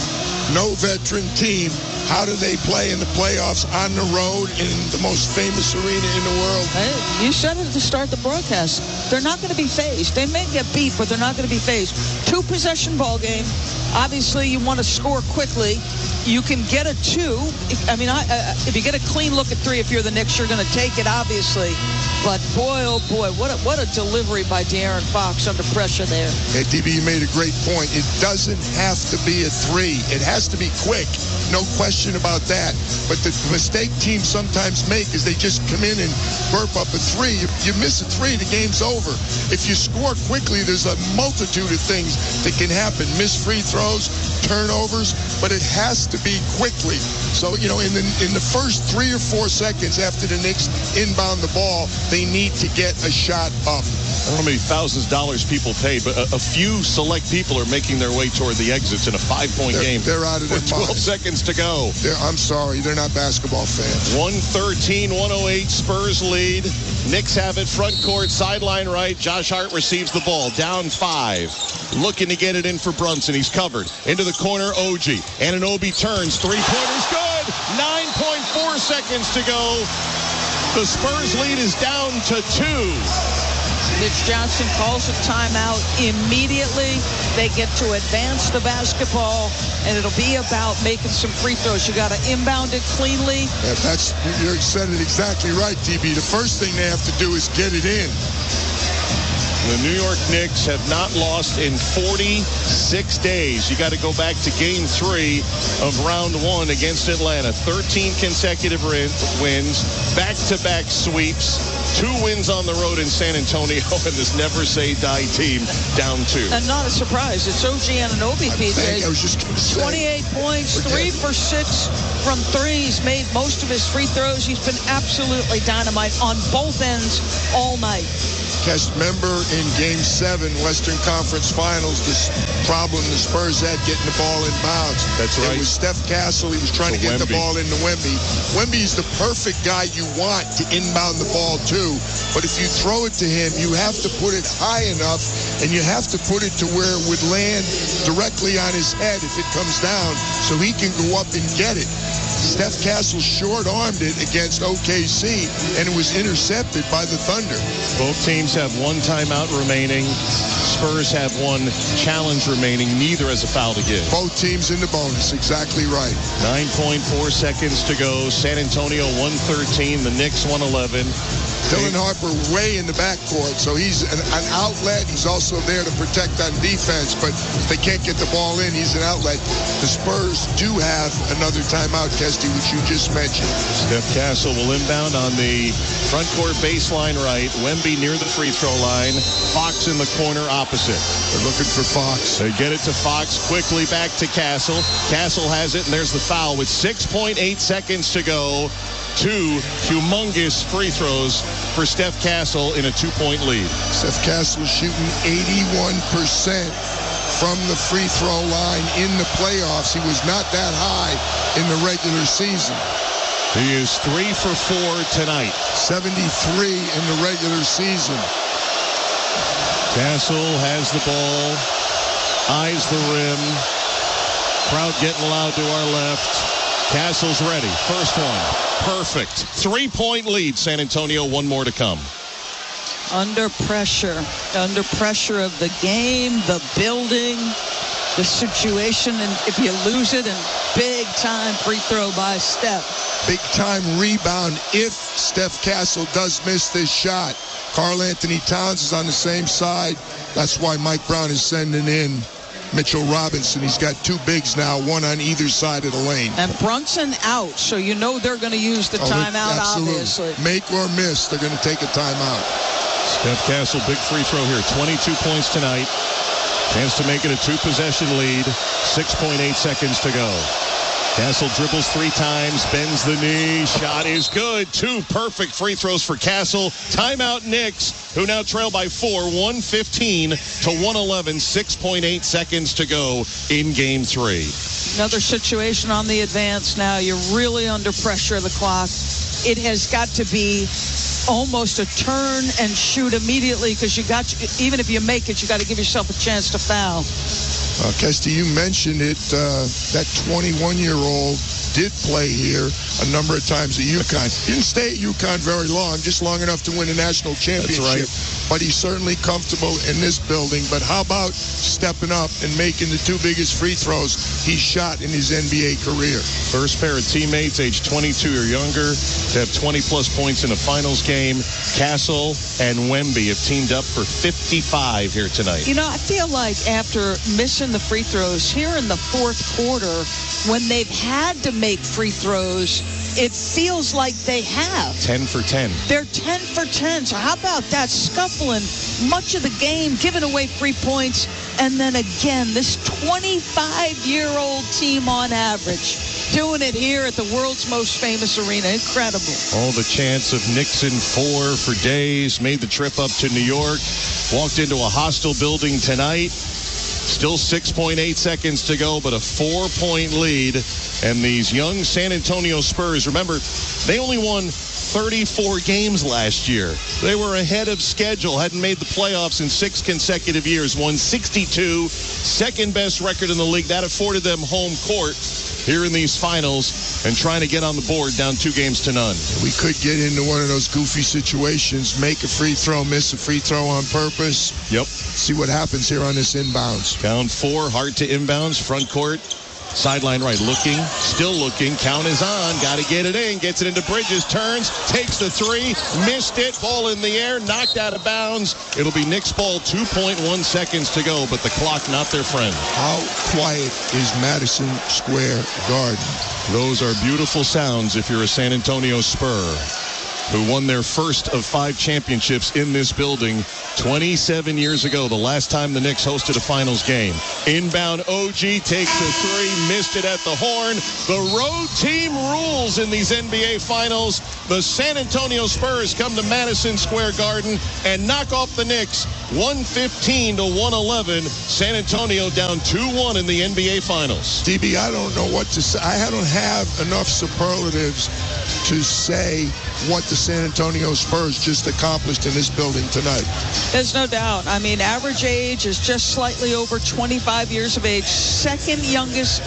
no veteran team. How do they play in the playoffs on the road in the most famous arena in the world? Hey, you said it to start the broadcast. They're not going to be phased. They may get beat, but they're not going to be phased. 2-possession ball game. Obviously, you want to score quickly. You can get a 2. If you get a clean look at 3, if you're the Knicks, you're going to take it, obviously. But boy, oh boy, what a delivery by De'Aaron Fox under pressure there. Hey, DB, you made a great point. It doesn't have to be a 3. It has to be quick. No question about that. But the mistake teams sometimes make is they just come in and burp up a 3. You miss a 3, the game's over. If you score quickly, there's a multitude of things that can happen. Missed free throws, turnovers, but it has to be quickly. So, in the first 3 or 4 seconds after the Knicks inbound the ball, they need to get a shot up. I don't know how many thousands of dollars people paid, but a few select people are making their way toward the exits in a 5-point game. They're out of their with 12 seconds to go. I'm sorry, they're not basketball fans. 113-108 Spurs lead. Knicks have it front court, sideline right. Josh Hart receives the ball, down 5. Looking to get it in for Brunson. He's covered. Into the corner, OG. Anunoby turns. 3-pointers good. 9.4 seconds to go. The Spurs lead is down to 2. Mitch Johnson calls a timeout immediately. They get to advance the basketball, and it'll be about making some free throws. You got to inbound it cleanly. Yeah, you said it exactly right, TB. The first thing they have to do is get it in. The New York Knicks have not lost in 46 days. You got to go back to Game 3 of Round 1 against Atlanta. 13 consecutive wins, back-to-back sweeps, 2 wins on the road in San Antonio, and this never-say-die team down 2. And not a surprise. It's OG Anunoby, PJ. I was just going to say. 28 points, 3 for 6 from 3. He's made most of his free throws. He's been absolutely dynamite on both ends all night. Remember in Game 7, Western Conference Finals, this problem the Spurs had getting the ball in bounds. That's right. It was Steph Castle. He was trying to get the ball into Wemby. Wemby's the perfect guy you want to inbound the ball to. But if you throw it to him, you have to put it high enough, and you have to put it to where it would land directly on his head if it comes down, so he can go up and get it. Steph Castle short-armed it against OKC, and it was intercepted by the Thunder. Both teams have 1 timeout remaining. Spurs have 1 challenge remaining. Neither has a foul to give. Both teams in the bonus. Exactly right. 9.4 seconds to go. San Antonio 113. The Knicks 111. Dylan Harper way in the backcourt, so he's an outlet. He's also there to protect on defense, but if they can't get the ball in, he's an outlet. The Spurs do have another timeout, Kesty, which you just mentioned. Steph Castle will inbound on the front court baseline right. Wemby near the free throw line. Fox in the corner opposite. They're looking for Fox. They get it to Fox quickly back to Castle. Castle has it, and there's the foul with 6.8 seconds to go. 2 humongous free throws for Steph Castle in a 2-point lead. Steph Castle shooting 81% from the free throw line in the playoffs. He was not that high in the regular season. He is 3 for 4 tonight. 73 in the regular season. Castle has the ball, eyes the rim. Crowd getting loud to our left. Castle's ready. First one. Perfect. 3-point lead, San Antonio. 1 more to come. Under pressure of the game, the building, the situation, and if you lose it, and big-time free throw by Steph. Big-time rebound if Steph Castle does miss this shot. Karl Anthony Towns is on the same side. That's why Mike Brown is sending in Mitchell Robinson. He's got 2 bigs now, 1 on either side of the lane. And Brunson out, so you know they're going to use the timeout, obviously. Make or miss, they're going to take a timeout. Steph Castle, big free throw here. 22 points tonight. Chance to make it a 2-possession lead. 6.8 seconds to go. Castle dribbles 3 times, bends the knee. Shot is good. 2 perfect free throws for Castle. Timeout Knicks, who now trail by 4, 115 to 111. 6.8 seconds to go in Game 3. Another situation on the advance now. You're really under pressure of the clock. It has got to be almost a turn and shoot immediately, because even if you make it, you got to give yourself a chance to foul. Kesty, you mentioned it. That 21-year-old did play here a number of times at UConn. Didn't stay at UConn very long, just long enough to win a national championship. That's right. But he's certainly comfortable in this building. But how about stepping up and making the 2 biggest free throws he's shot in his NBA career? First pair of teammates, age 22 or younger, to have 20-plus points in a finals game. Castle and Wemby have teamed up for 55 here tonight. You know, I feel like after missing the free throws here in the 4th quarter, when they've had to make free throws, it feels like they have. 10 for 10. They're 10 for 10. So how about that? Scuffling much of the game, giving away free points. And then again, this 25-year-old team on average doing it here at the world's most famous arena. Incredible. All the chants of Nixon 4 for days. Made the trip up to New York. Walked into a hostile building tonight. Still 6.8 seconds to go, but a 4-point lead. And these young San Antonio Spurs, remember, they only won 34 games last year. They were ahead of schedule, hadn't made the playoffs in 6 consecutive years, won 62, second best record in the league. That afforded them home court. here in these finals and trying to get on the board down 2-0. We could get into one of those goofy situations, make a free throw, miss a free throw on purpose. Yep. See what happens here on this inbounds. Down 4, hard to inbounds, front court. Sideline right, looking, still looking. Count is on. Got to get it in. Gets it into Bridges. Turns, takes the 3. Missed it. Ball in the air. Knocked out of bounds. It'll be Knicks ball. 2.1 seconds to go, but the clock not their friend. How quiet is Madison Square Garden? Those are beautiful sounds if you're a San Antonio Spur, who won their first of 5 championships in this building 27 years ago, the last time the Knicks hosted a finals game. Inbound, OG takes the 3, missed it at the horn. The road team rules in these NBA finals. The San Antonio Spurs come to Madison Square Garden and knock off the Knicks 115-111. San Antonio down 2-1 in the NBA finals. DB, I don't know what to say. I don't have enough superlatives to say what the San Antonio Spurs just accomplished in this building tonight. There's no doubt. I mean, average age is just slightly over 25 years of age. Second youngest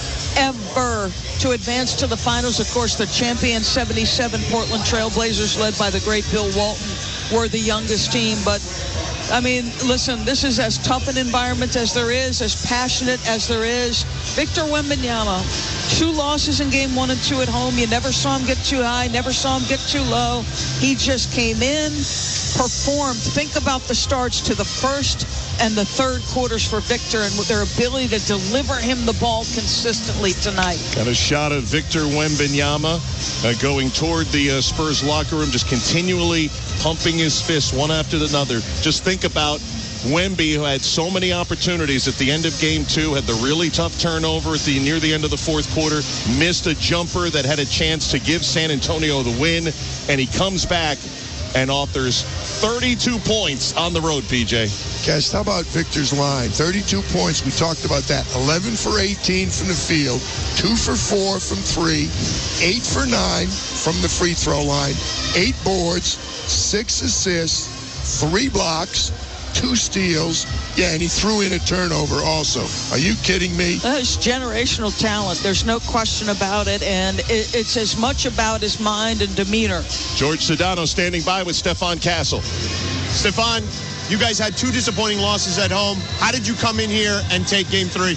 ever to advance to the finals. Of course, the champion 77 Portland Trailblazers, led by the great Bill Walton, were the youngest team. But I mean, listen, this is as tough an environment as there is, as passionate as there is. Victor Wembanyama, 2 losses in game 1 and 2 at home. You never saw him get too high, never saw him get too low. He just came in, performed. Think about the starts to the first and the third quarters for Victor and their ability to deliver him the ball consistently tonight. Got a shot of Victor Wembanyama going toward the Spurs locker room, just continually pumping his fists one after another. Just think about Wemby, who had so many opportunities at the end of game 2, had the really tough turnover near the end of the fourth quarter, missed a jumper that had a chance to give San Antonio the win, and he comes back and authors 32 points on the road, PJ. Guys, how about Victor's line? 32 points. We talked about that. 11 for 18 from the field, 2 for 4 from 3, 8 for 9 from the free throw line, 8 boards, 6 assists, 3 blocks, 2 steals. Yeah, and he threw in a turnover also. Are you kidding me? That's generational talent. There's no question about it, and it's as much about his mind and demeanor. George Sedano standing by with Stefan Castle. Stefan, you guys had 2 disappointing losses at home. How did you come in here and take game 3?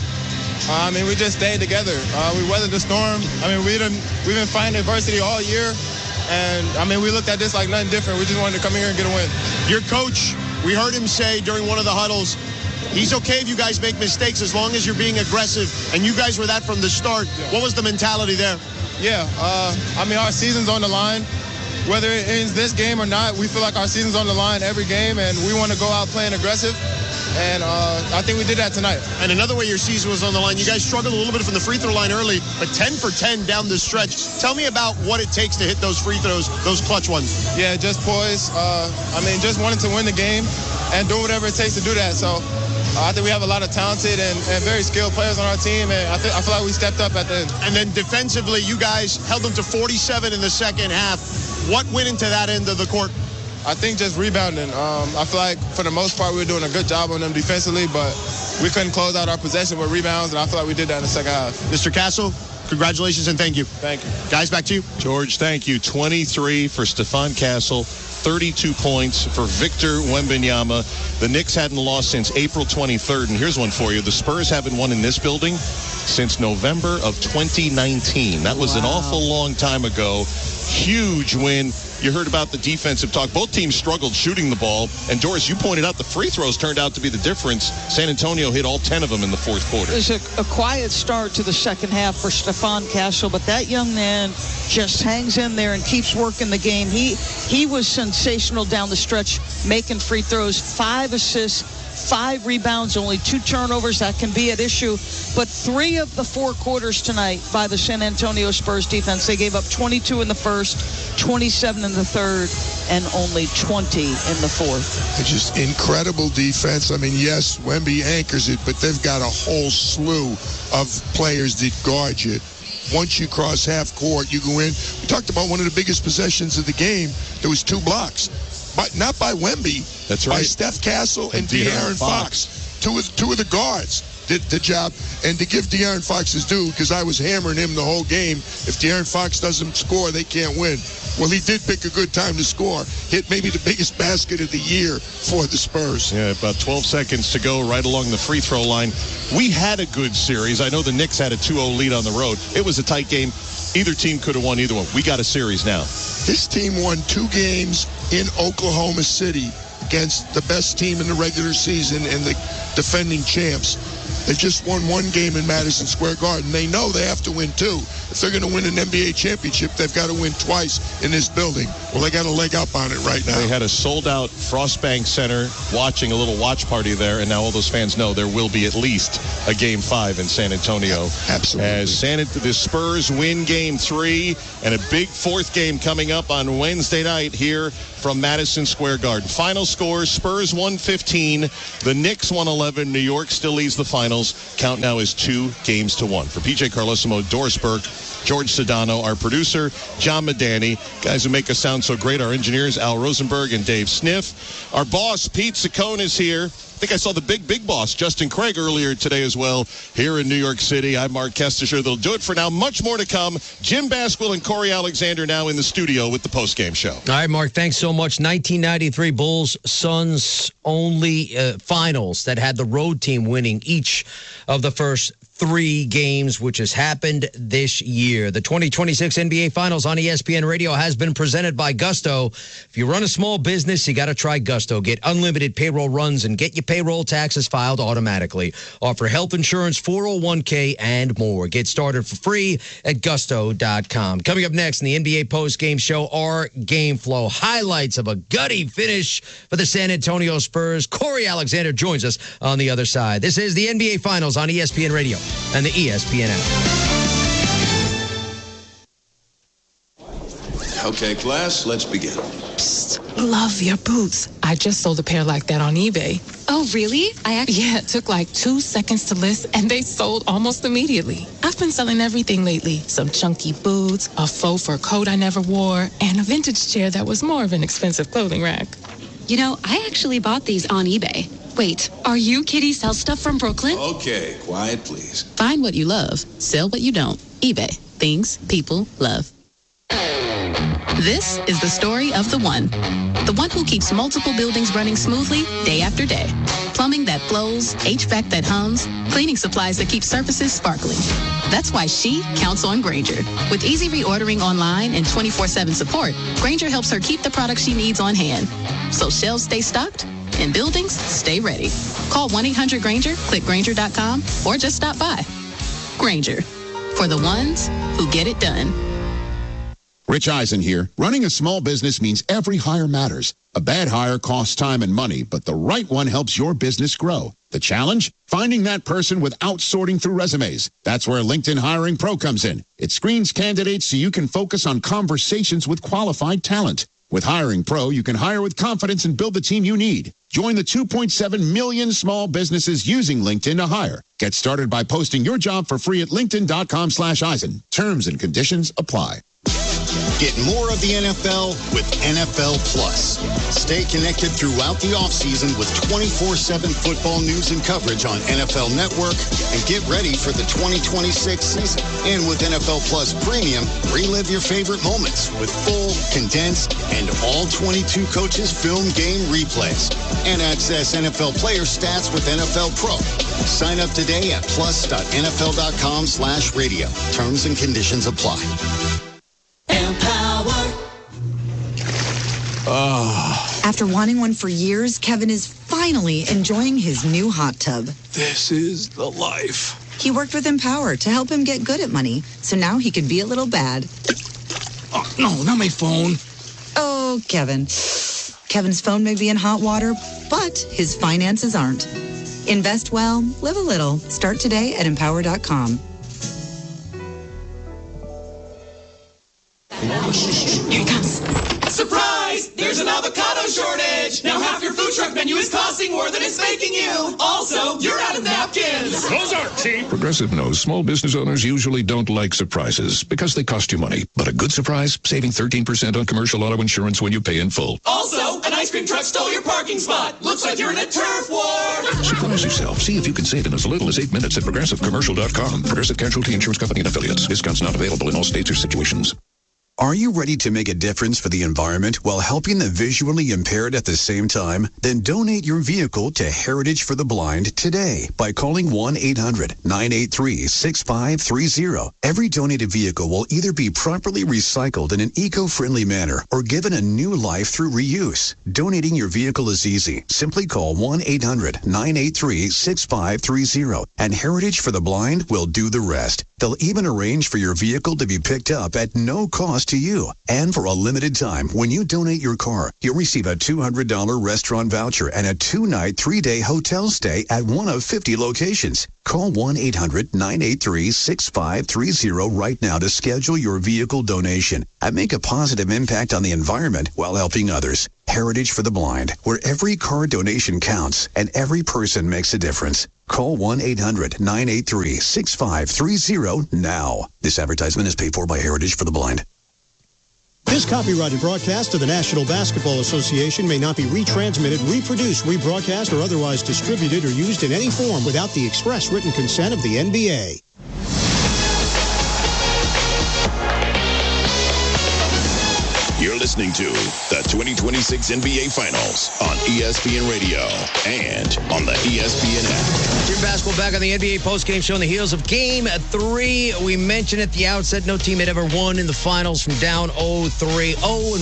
I mean, we just stayed together. We weathered the storm. I mean, we've been fighting adversity all year, and I mean, we looked at this like nothing different. We just wanted to come in here and get a win. Your coach, we heard him say during one of the huddles, he's okay if you guys make mistakes as long as you're being aggressive, and you guys were that from the start. Yeah. What was the mentality there? Yeah, I mean, our season's on the line. Whether it ends this game or not, we feel like our season's on the line every game, and we want to go out playing aggressive. And I think we did that tonight. And another way your season was on the line, you guys struggled a little bit from the free throw line early, but 10 for 10 down the stretch. Tell me about what it takes to hit those free throws, those clutch ones. Yeah, just poise. I mean, just wanting to win the game and do whatever it takes to do that. So I think we have a lot of talented and very skilled players on our team, and I feel like we stepped up at the end. And then defensively, you guys held them to 47 in the second half. What went into that end of the court? I think just rebounding. I feel like for the most part we were doing a good job on them defensively, but we couldn't close out our possession with rebounds, and I feel like we did that in the second half. Mr. Castle, congratulations and thank you. Thank you. Guys, back to you. George, thank you. 23 for Stefan Castle, 32 points for Victor Wembanyama. The Knicks hadn't lost since April 23rd, and here's one for you. The Spurs haven't won in this building since November of 2019. That was an awful long time ago. Huge win. You heard about the defensive talk. Both teams struggled shooting the ball. And, Doris, you pointed out the free throws turned out to be the difference. San Antonio hit all 10 of them in the fourth quarter. It was a quiet start to the second half for Stefan Castle, but that young man just hangs in there and keeps working the game. He was sensational down the stretch, making free throws, 5 assists, 5 rebounds, only 2 turnovers. That can be an issue. But 3 of the 4 quarters tonight by the San Antonio Spurs defense. They gave up 22 in the first, 27 in the third, and only 20 in the fourth. It's just incredible defense. I mean, yes, Wemby anchors it, but they've got a whole slew of players that guard you. Once you cross half court, you go in. We talked about one of the biggest possessions of the game. There was 2 blocks. But not by Wemby. That's right. By Steph Castle and De'Aaron Fox. Two of the guards. did the job. And to give De'Aaron Fox his due, because I was hammering him the whole game, if De'Aaron Fox doesn't score, they can't win. Well, he did pick a good time to score. Hit maybe the biggest basket of the year for the Spurs. Yeah, about 12 seconds to go right along the free throw line. We had a good series. I know the Knicks had a 2-0 lead on the road. It was a tight game. Either team could have won either one. We got a series now. This team won 2 games in Oklahoma City against the best team in the regular season and the defending champs. They just won 1 game in Madison Square Garden. They know they have to win 2. If they're going to win an NBA championship, they've got to win twice in this building. Well, they got a leg up on it right now. They had a sold-out Frostbank Center watching a little watch party there, and now all those fans know there will be at least a Game 5 in San Antonio. Absolutely. As the Spurs win Game 3, and a big 4th game coming up on Wednesday night here from Madison Square Garden. Final score, Spurs 115, the Knicks 111. New York still leads the finals. Count now is 2-1. For PJ Carlesimo, Doris Burke, George Sedano, our producer, John Medani, guys who make us sound so great, our engineers, Al Rosenberg and Dave Sniff. Our boss, Pete Saccone, is here. I think I saw the big boss, Justin Craig, earlier today as well, here in New York City. I'm Mark Kestisher. They'll do it for now. Much more to come. Jim Basquill and Corey Alexander now in the studio with the postgame show. All right, Mark, thanks so much. 1993 Bulls-Suns only finals that had the road team winning each of the first 3 games, which has happened this year. The 2026 NBA Finals on ESPN Radio has been presented by Gusto. If you run a small business, you got to try Gusto. Get unlimited payroll runs and get your payroll taxes filed automatically. Offer health insurance, 401k, and more. Get started for free at gusto.com. Coming up next in the NBA postgame show, our game flow. Highlights of a gutty finish for the San Antonio Spurs. Corey Alexander joins us on the other side. This is the NBA Finals on ESPN Radio and the ESPN app. Okay, class, let's begin. Psst, love your boots. I just sold a pair like that on eBay. Oh, really? Yeah, it took like 2 seconds to list, and they sold almost immediately. I've been selling everything lately. Some chunky boots, a faux fur coat I never wore, and a vintage chair that was more of an expensive clothing rack. You know, I actually bought these on eBay. Wait, are you Kitty Sell Stuff from Brooklyn? Okay, quiet, please. Find what you love. Sell what you don't. eBay. Things people love. This is the story of the one who keeps multiple buildings running smoothly day after day. Plumbing that flows, HVAC that hums, cleaning supplies that keep surfaces sparkling. That's why she counts on Grainger. With easy reordering online and 24/7 support, Grainger helps her keep the products she needs on hand. So shelves stay stocked and buildings stay ready. Call 1-800-GRAINGER, click Grainger.com, or just stop by. Grainger, for the ones who get it done. Rich Eisen here. Running a small business means every hire matters. A bad hire costs time and money, but the right one helps your business grow. The challenge? Finding that person without sorting through resumes. That's where LinkedIn Hiring Pro comes in. It screens candidates so you can focus on conversations with qualified talent. With Hiring Pro, you can hire with confidence and build the team you need. Join the 2.7 million small businesses using LinkedIn to hire. Get started by posting your job for free at linkedin.com/Eisen. Terms and conditions apply. Get more of the NFL with NFL Plus. Stay connected throughout the offseason with 24/7 football news and coverage on NFL Network, and get ready for the 2026 season. And with NFL Plus Premium, relive your favorite moments with full, condensed, and all 22 coaches film game replays. And access NFL player stats with NFL Pro. Sign up today at plus.nfl.com/radio. Terms and conditions apply. After wanting one for years, Kevin is finally enjoying his new hot tub. This is the life. He worked with Empower to help him get good at money, so now he can be a little bad. Oh, no, not my phone. Oh, Kevin. Kevin's phone may be in hot water, but his finances aren't. Invest well, live a little. Start today at Empower.com. Here he comes. Surprise! There's an avocado shortage! Now half your food truck menu is costing nothing more than it's making you. Also, you're out of napkins. Those aren't cheap. Progressive knows small business owners usually don't like surprises because they cost you money. But a good surprise, saving 13% on commercial auto insurance when you pay in full. Also, an ice cream truck stole your parking spot. Looks like you're in a turf war. Surprise yourself. See if you can save in as little as 8 minutes at ProgressiveCommercial.com. Progressive Casualty Insurance Company and Affiliates. Discounts not available in all states or situations. Are you ready to make a difference for the environment while helping the visually impaired at the same time? Then donate your vehicle to Heritage for the Blind today by calling 1-800-983-6530. Every donated vehicle will either be properly recycled in an eco-friendly manner or given a new life through reuse. Donating your vehicle is easy. Simply call 1-800-983-6530 and Heritage for the Blind will do the rest. They'll even arrange for your vehicle to be picked up at no cost to you. And for a limited time, when you donate your car, you'll receive a $200 restaurant voucher and a 2-night, 3-day hotel stay at one of 50 locations. Call 1-800-983-6530 right now to schedule your vehicle donation and make a positive impact on the environment while helping others. Heritage for the Blind, where every car donation counts and every person makes a difference. Call 1-800-983-6530 now. This advertisement is paid for by Heritage for the Blind. This copyrighted broadcast of the National Basketball Association may not be retransmitted, reproduced, rebroadcast, or otherwise distributed or used in any form without the express written consent of the NBA. You're listening to the 2026 NBA Finals on ESPN Radio and on the ESPN app. Jim Basketball back on the NBA postgame show on the heels of Game 3. We mentioned at the outset no team had ever won in the finals from down 0-3,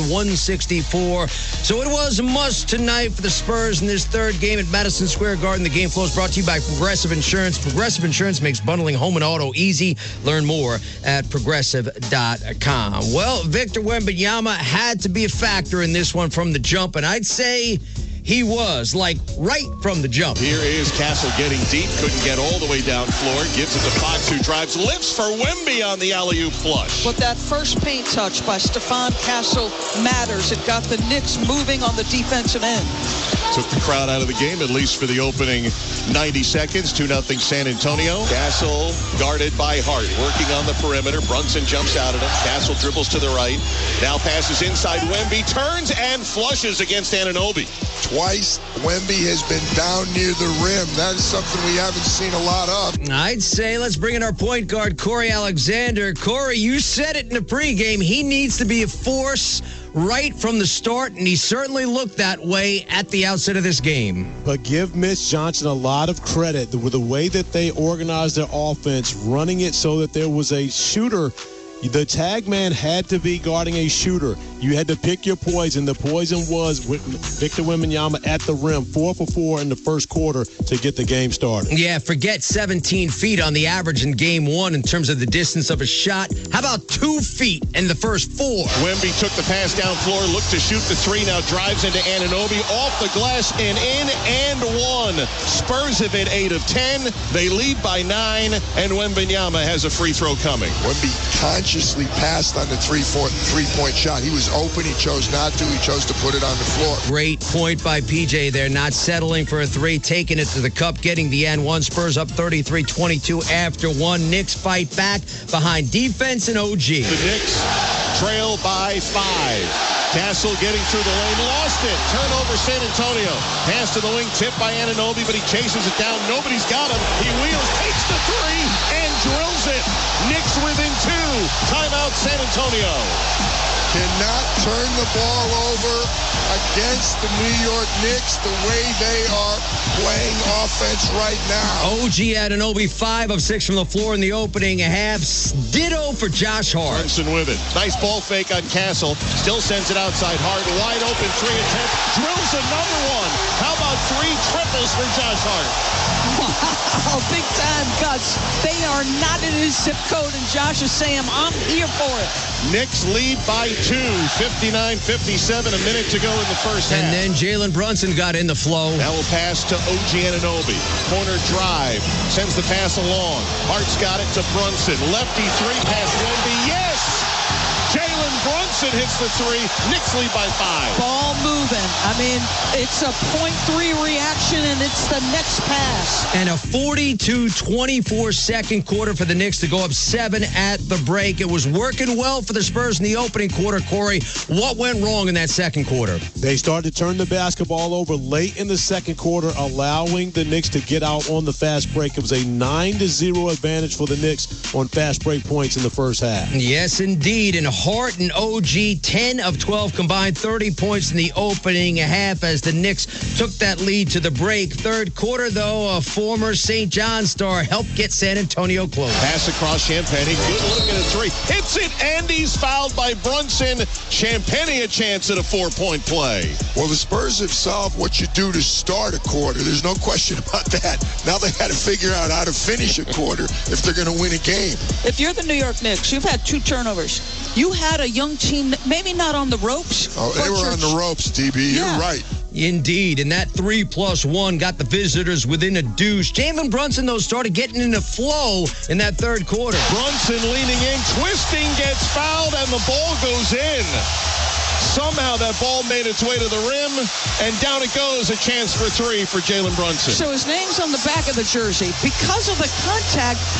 0-164. So it was a must tonight for the Spurs in this third game at Madison Square Garden. The game flow is brought to you by Progressive Insurance. Progressive Insurance makes bundling home and auto easy. Learn more at progressive.com. Well, Victor Wembanyama had to be a factor in this one from the jump, and I'd say he was, like, right from the jump. Here is Castle getting deep, couldn't get all the way down floor, gives it to Fox, who drives, lifts for Wemby on the alley-oop flush. But that first paint touch by Stephon Castle matters. It got the Knicks moving on the defensive end. Took the crowd out of the game, at least for the opening 90 seconds. 2-0 San Antonio. Castle guarded by Hart, working on the perimeter. Brunson jumps out at him. Castle dribbles to the right. Now passes inside Wemby, turns and flushes against Anunoby. Twice, Wemby has been down near the rim. That is something we haven't seen a lot of. I'd say let's bring in our point guard, Corey Alexander. Corey, you said it in the pregame. He needs to be a force right from the start, and he certainly looked that way at the outset of this game. But give Mitch Johnson a lot of credit with the way that they organized their offense, running it so that there was a shooter. The tag man had to be guarding a shooter. You had to pick your poison. The poison was Victor Wembanyama at the rim, 4 for 4 in the first quarter to get the game started. Yeah, forget 17 feet on the average in game one in terms of the distance of a shot. How about 2 feet in the first 4? Wemby took the pass down floor, looked to shoot the 3, now drives into Anunoby, off the glass and in and one. Spurs have hit 8 of 10. They lead by 9, and Wembanyama has a free throw coming. Wemby consciously passed on the three-point shot. He was open. He chose not to. He chose to put it on the floor. Great point by PJ there. Not settling for a 3, taking it to the cup, getting the N1. Spurs up 33-22 after 1. Knicks fight back behind defense and OG. The Knicks trail by 5. Castle getting through the lane, lost it. Turnover San Antonio. Pass to the wing, tipped by Anunoby, but he chases it down. Nobody's got him. He wheels, takes the 3, and drills it. Knicks within 2. Timeout San Antonio. Cannot turn the ball over against the New York Knicks the way they are playing offense right now. OG Anunoby, 5 of 6 from the floor in the opening half. Ditto for Josh Hart. Brunson with it. Nice ball fake on Castle. Still sends it outside. Hart wide open, 3 attempt. Drills another one. How about 3 triples for Josh Hart? Wow, big time cuts. They are not in his zip code, and Josh is saying, I'm here for it. Knicks lead by 2, 59-57, a minute to go in the first half. And then Jalen Brunson got in the flow. Now will pass to OG Anunoby. Corner drive. Sends the pass along. Hart's got it to Brunson. Lefty 3 pass Wemby. Yes! Jalen Brunson Brunson hits the three. Knicks lead by 5. Ball moving. I mean, it's a 0.3 reaction, and it's the next pass. And a 42-24 second quarter for the Knicks to go up 7 at the break. It was working well for the Spurs in the opening quarter. Corey, what went wrong in that second quarter? They started to turn the basketball over late in the second quarter, allowing the Knicks to get out on the fast break. It was a 9-0 advantage for the Knicks on fast break points in the first half. Yes, indeed. And Hart and OG, 10 of 12 combined, 30 points in the opening half as the Knicks took that lead to the break. Third quarter, though, a former St. John star helped get San Antonio close. Pass across Champagne. Good look at a three. Hits it, and he's fouled by Brunson. Champagne a chance at a 4-point play. Well, the Spurs have solved what you do to start a quarter. There's no question about that. Now they got to figure out how to finish a quarter if they're going to win a game. If you're the New York Knicks, you've had 2 turnovers. You had a young team that maybe not on the ropes. Oh, they were on the ropes, DB. Yeah. You're right. Indeed, and that 3+1 got the visitors within a deuce. Jalen Brunson, though, started getting in the flow in that third quarter. Brunson leaning in, twisting, gets fouled, and the ball goes in. Somehow that ball made its way to the rim, and down it goes. A chance for 3 for Jalen Brunson. So his name's on the back of the jersey. Because of the contact,